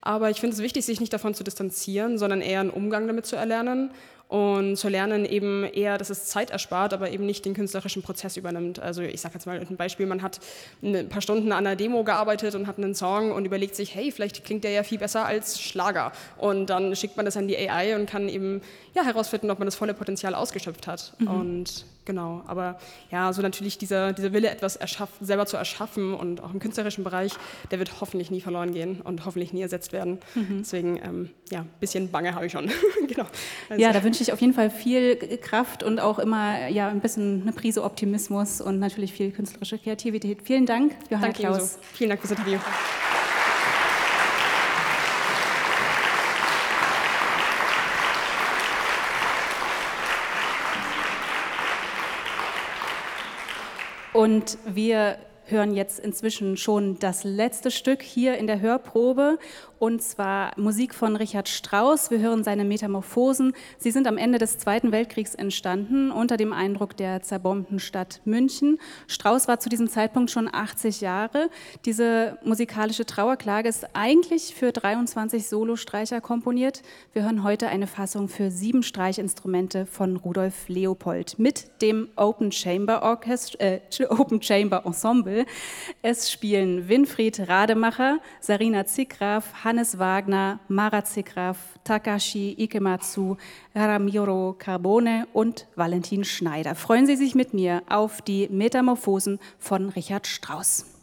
Aber ich finde es wichtig, sich nicht davon zu distanzieren, sondern eher einen Umgang damit zu erlernen und zu lernen eben eher, dass es Zeit erspart, aber eben nicht den künstlerischen Prozess übernimmt. Also ich sage jetzt mal ein Beispiel, man hat ein paar Stunden an einer Demo gearbeitet und hat einen Song und überlegt sich, hey, vielleicht klingt der ja viel besser als Schlager. Und dann schickt man das an die AI und kann eben herausfinden, ob man das volle Potenzial ausgeschöpft hat. Und genau, aber ja, so natürlich dieser Wille, etwas selber zu erschaffen und auch im künstlerischen Bereich, der wird hoffentlich nie verloren gehen und hoffentlich nie ersetzt werden. Deswegen, ein bisschen Bange habe ich schon. Genau. Also. Ja, da wünsche ich auf jeden Fall viel Kraft und auch immer ein bisschen eine Prise Optimismus und natürlich viel künstlerische Kreativität. Vielen Dank, Johanna Danke, Klaus. ebenso. Vielen Dank fürs Interview. Und wir hören jetzt inzwischen schon das letzte Stück hier in der Hörprobe, und zwar Musik von Richard Strauss. Wir hören seine Metamorphosen. Sie sind am Ende des Zweiten Weltkriegs entstanden, unter dem Eindruck der zerbombten Stadt München. Strauss war zu diesem Zeitpunkt schon 80 Jahre. Diese musikalische Trauerklage ist eigentlich für 23 Solostreicher komponiert. Wir hören heute eine Fassung für 7 Streichinstrumente von Rudolf Leopold mit dem Open Chamber Ensemble. Es spielen Winfried Rademacher, Sarina Zickgraf, Hannes Wagner, Mara Zickgraf, Takashi Ikematsu, Ramiro Carbone und Valentin Schneider. Freuen Sie sich mit mir auf die Metamorphosen von Richard Strauss.